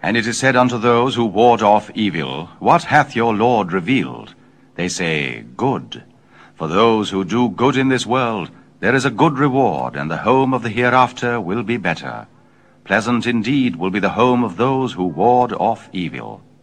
And it is said unto those who ward off evil, What hath your Lord revealed? They say, Good. For those who do good in this world, there is a good reward, and the home of the hereafter will be better. Pleasant indeed will be the home of those who ward off evil.